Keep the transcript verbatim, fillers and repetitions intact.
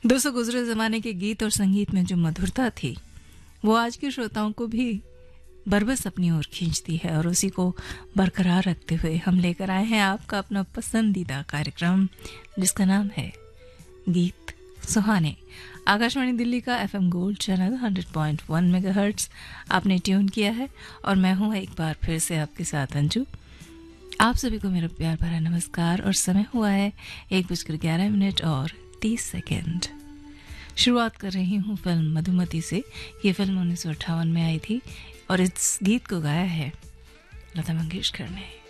दोस्तों, गुजरे ज़माने के गीत और संगीत में जो मधुरता थी वो आज के श्रोताओं को भी बरबस अपनी ओर खींचती है, और उसी को बरकरार रखते हुए हम लेकर आए हैं आपका अपना पसंदीदा कार्यक्रम जिसका नाम है गीत सुहाने। आकाशवाणी दिल्ली का FM gold channel hundred point one megahertz आपने ट्यून किया है, और मैं हूँ एक बार फिर से आपके साथ अंजू। आप सभी को मेरा प्यार भरा नमस्कार। और समय हुआ है एक बजकर ग्यारह मिनट और तीस सेकेंड। शुरुआत कर रही हूँ फिल्म मधुमती से। ये फिल्म उन्नीस सौ अट्ठावन में आई थी और इस गीत को गाया है लता मंगेशकर ने।